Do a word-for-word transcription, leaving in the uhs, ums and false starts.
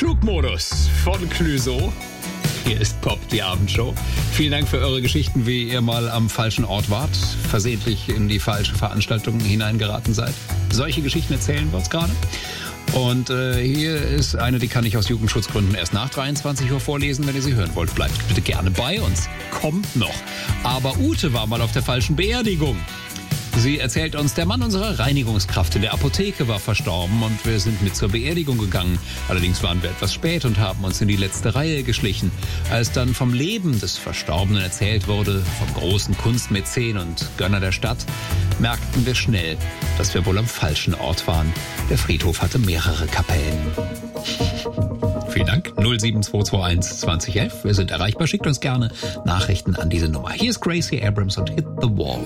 Flugmodus von Clouseau. Hier ist Pop, die Abendshow. Vielen Dank für eure Geschichten, wie ihr mal am falschen Ort wart, versehentlich in die falsche Veranstaltung hineingeraten seid. Solche Geschichten erzählen wir uns gerade. Und äh, hier ist eine, die kann ich aus Jugendschutzgründen erst nach dreiundzwanzig Uhr vorlesen. Wenn ihr sie hören wollt, bleibt bitte gerne bei uns. Kommt noch. Aber Ute war mal auf der falschen Beerdigung. Sie erzählt uns, der Mann unserer Reinigungskraft in der Apotheke war verstorben und wir sind mit zur Beerdigung gegangen. Allerdings waren wir etwas spät und haben uns in die letzte Reihe geschlichen. Als dann vom Leben des Verstorbenen erzählt wurde, vom großen Kunstmäzen und Gönner der Stadt, merkten wir schnell, dass wir wohl am falschen Ort waren. Der Friedhof hatte mehrere Kapellen. Vielen Dank. null sieben zwei zwei eins zwanzig elf. Wir sind erreichbar. Schickt uns gerne Nachrichten an diese Nummer. Hier ist Gracie Abrams und Hit the Wall.